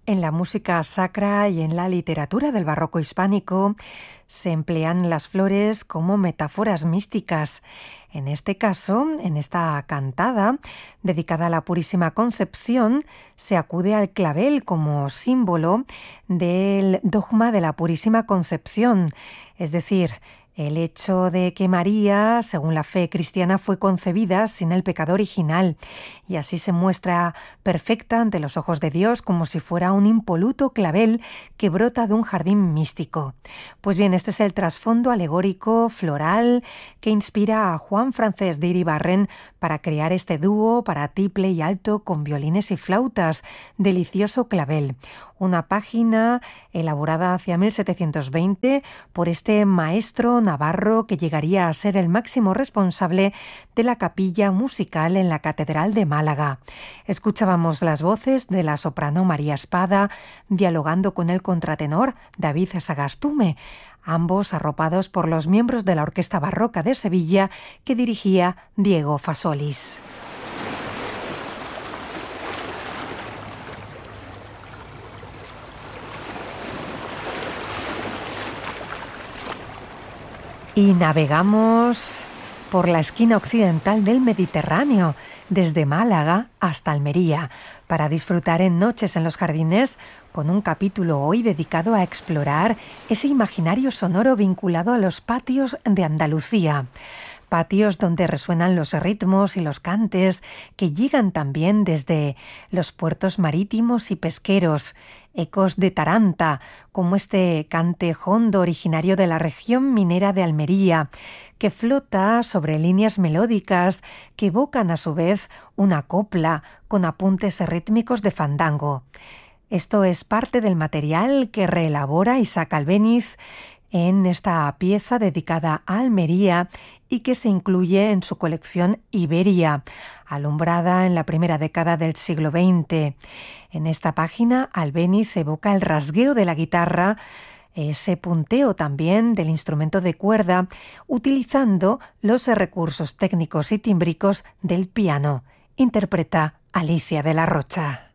En la música sacra y en la literatura del barroco hispánico se emplean las flores como metáforas místicas. En este caso, en esta cantada dedicada a la Purísima Concepción, se acude al clavel como símbolo del dogma de la Purísima Concepción, es decir, el hecho de que María, según la fe cristiana, fue concebida sin el pecado original y así se muestra perfecta ante los ojos de Dios como si fuera un impoluto clavel que brota de un jardín místico. Pues bien, este es el trasfondo alegórico floral que inspira a Juan Francesc de Iribarren para crear este dúo para tiple y alto con violines y flautas, Delicioso clavel. Una página elaborada hacia 1720 por este maestro navarro que llegaría a ser el máximo responsable de la capilla musical en la Catedral de Málaga. Escuchábamos las voces de la soprano María Espada dialogando con el contratenor David Sagastume, ambos arropados por los miembros de la Orquesta Barroca de Sevilla que dirigía Diego Fasolis. Y navegamos por la esquina occidental del Mediterráneo, desde Málaga hasta Almería, para disfrutar en Noches en los Jardines con un capítulo hoy dedicado a explorar ese imaginario sonoro vinculado a los patios de Andalucía. Patios donde resuenan los ritmos y los cantes que llegan también desde los puertos marítimos y pesqueros, ecos de Taranta, como este cante jondo originario de la región minera de Almería, que flota sobre líneas melódicas que evocan a su vez una copla con apuntes rítmicos de fandango. Esto es parte del material que reelabora Isaac Albéniz en esta pieza dedicada a Almería y que se incluye en su colección Iberia, alumbrada en la primera década del siglo XX. En esta página, Albéniz evoca el rasgueo de la guitarra, ese punteo también del instrumento de cuerda, utilizando los recursos técnicos y tímbricos del piano. Interpreta Alicia de la Rocha.